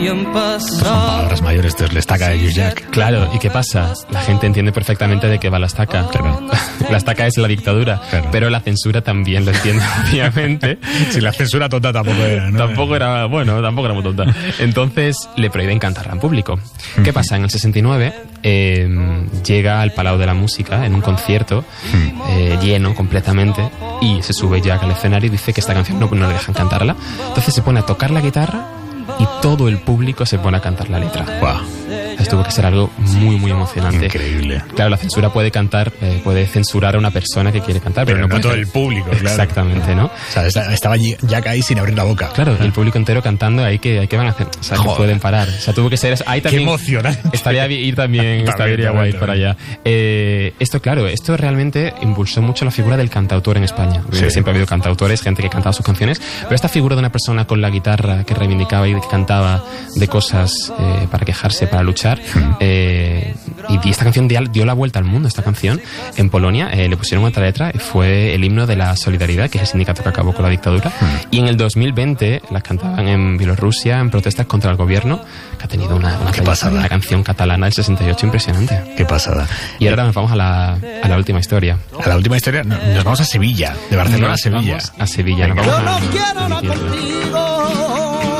palabras mayores, entonces la estaca de Lluís Llach. Claro, ¿y qué pasa? La gente entiende perfectamente de qué va la estaca. Claro. La estaca es la dictadura, Claro. pero la censura también lo entiende, obviamente. Si la censura tonta tampoco era, ¿no? Tampoco era muy tonta. Entonces le prohíben cantarla en público. ¿Qué pasa? En el 69 llega al Palau de la Música en un concierto lleno completamente y se sube Llach al escenario y dice que esta canción no le dejan cantarla. Entonces se pone a tocar la guitarra y todo el público se pone a cantar la letra. Wow. Entonces tuvo que ser algo muy, muy emocionante. Increíble. Claro, la censura puede censurar a una persona que quiere cantar, pero no puede todo el público, claro. Exactamente, ¿no? O sea, estaba Llach ahí sin abrir la boca. Claro, y el público entero cantando, ahí que van a hacer, o sea, no pueden parar. O sea, tuvo que ser ahí también. Qué emocionante. Estaría ir también, estaría guay ir para allá. Esto realmente impulsó mucho la figura del cantautor en España. Sí. Siempre ha habido cantautores, gente que cantaba sus canciones, pero esta figura de una persona con la guitarra que reivindicaba y que cantaba de cosas para quejarse, para luchar, y esta canción dio la vuelta al mundo. Esta canción en Polonia le pusieron otra letra y fue el himno de la solidaridad, que es el sindicato que acabó con la dictadura, y en el 2020 las cantaban en Bielorrusia en protestas contra el gobierno, que ha tenido una canción catalana del 68 impresionante. Qué pasada. Y ahora nos vamos a la última historia. A la última historia nos vamos a Sevilla, de Barcelona a Sevilla. Vamos a Sevilla. Nos vamos Yo no quiero nada contigo.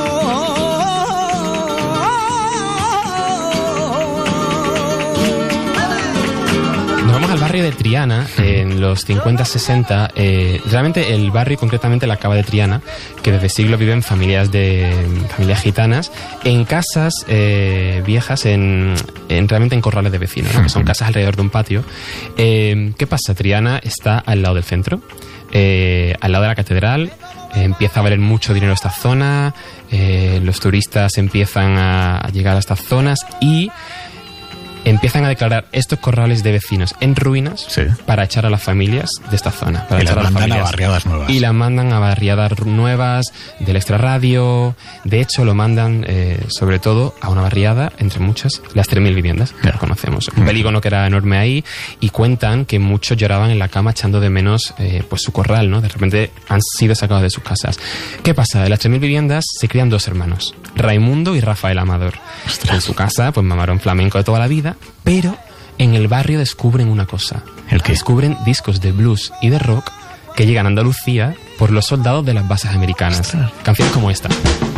Nos vamos al barrio de Triana, en los 50-60. Realmente el barrio, concretamente la cava de Triana, que desde siglos viven familias gitanas, en casas viejas, realmente en corrales de vecinos, ¿no? Que son casas alrededor de un patio. ¿Qué pasa? Triana está al lado del centro, al lado de la catedral. Empieza a valer mucho dinero esta zona, los turistas empiezan a llegar a estas zonas y empiezan a declarar estos corrales de vecinos en ruinas, sí, para echar a las familias de esta zona. Para y echar las mandan a barriadas nuevas. Y las mandan a barriadas nuevas, del extrarradio. De hecho, lo mandan sobre todo a una barriada, entre muchas, las 3.000 viviendas, que las conocemos. Un polígono que era enorme ahí, y cuentan que muchos lloraban en la cama echando de menos pues su corral, ¿no? De repente han sido sacados de sus casas. ¿Qué pasa? De las 3.000 viviendas se crían dos hermanos, Raimundo y Rafael Amador. En su casa, pues mamaron flamenco de toda la vida, pero en el barrio descubren una cosa. ¿El qué? Descubren discos de blues y de rock que llegan a Andalucía por los soldados de las bases americanas. Canciones como esta.